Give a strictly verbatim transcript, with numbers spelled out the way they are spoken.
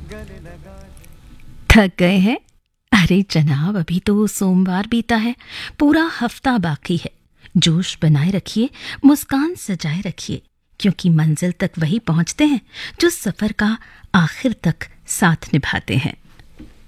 थक गए हैं? अरे जनाब, अभी तो सोमवार बीता है, पूरा हफ्ता बाकी है। जोश बनाए रखिए, मुस्कान सजाए रखिए, क्योंकि मंजिल तक वही पहुंचते हैं जो सफर का आखिर तक साथ निभाते हैं।